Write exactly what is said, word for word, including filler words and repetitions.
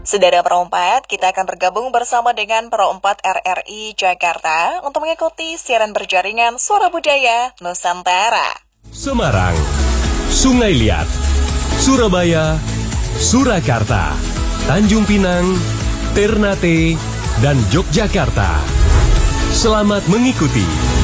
Saudara Pro empat, kita akan bergabung bersama dengan Pro empat R R I Jakarta untuk mengikuti siaran berjaringan Suara Budaya Nusantara. Semarang, Sungai Liat, Surabaya, Surakarta, Tanjung Pinang, Ternate, dan Yogyakarta. Selamat mengikuti.